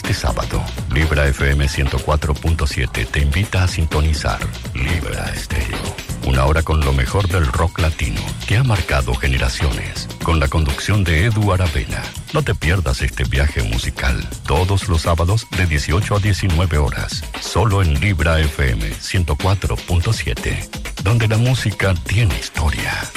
Este sábado, Libra FM 104.7 te invita a sintonizar Libra Estéreo. Una hora con lo mejor del rock latino que ha marcado generaciones. Con la conducción de Edu Aravena. No te pierdas este viaje musical. Todos los sábados de 18 a 19 horas. Solo en Libra FM 104.7. Donde la música tiene historia.